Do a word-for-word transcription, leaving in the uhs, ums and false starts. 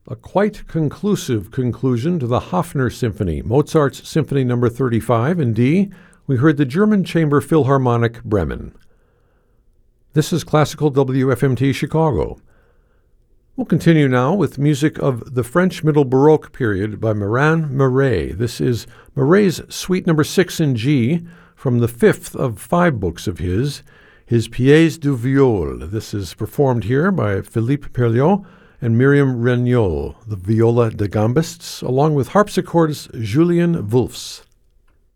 A quite conclusive conclusion to the Hafner Symphony, Mozart's Symphony number thirty-five in D. We heard the German Chamber Philharmonic Bremen. This is Classical W F M T Chicago. We'll continue now with music of the French Middle Baroque period by Marin Marais. This is Marais' Suite number six in G from the fifth of five books of his, his Pièces du Viol. This is performed here by Philippe Perliot and Miriam Regnault, the viola da gambists, along with harpsichordist Julien Wolfs.